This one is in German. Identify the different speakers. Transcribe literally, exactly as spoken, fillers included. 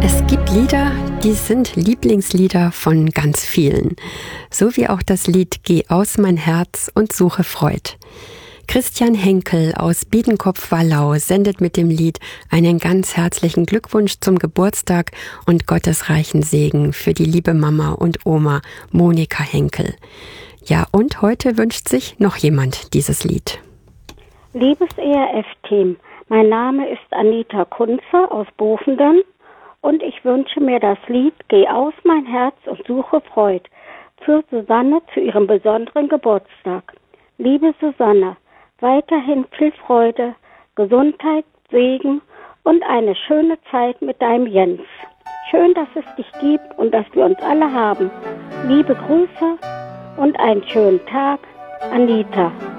Speaker 1: Es gibt Lieder, die sind Lieblingslieder von ganz vielen. So wie auch das Lied Geh aus mein Herz und suche Freud. Christian Henkel aus Biedenkopf-Wallau sendet mit dem Lied einen ganz herzlichen Glückwunsch zum Geburtstag und gottesreichen Segen für die liebe Mama und Oma Monika Henkel. Ja, und heute wünscht sich noch jemand dieses Lied.
Speaker 2: Liebes E R F-Team, mein Name ist Anita Kunze aus Bovenden und ich wünsche mir das Lied Geh aus mein Herz und suche Freud für Susanne zu ihrem besonderen Geburtstag. Liebe Susanne, weiterhin viel Freude, Gesundheit, Segen und eine schöne Zeit mit deinem Jens. Schön, dass es dich gibt und dass wir uns alle haben. Liebe Grüße und einen schönen Tag, Anita.